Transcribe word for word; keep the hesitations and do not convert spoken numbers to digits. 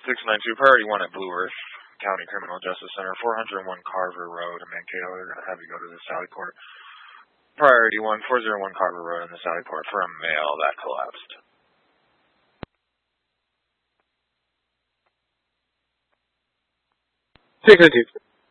six nine two, Priority one at Blue Earth County Criminal Justice Center, four oh one Carver Road in Mankato. They're going to have you go to the Sally Port. Priority one, four oh one Carver Road in the Sally Port for a male that collapsed. six nine two.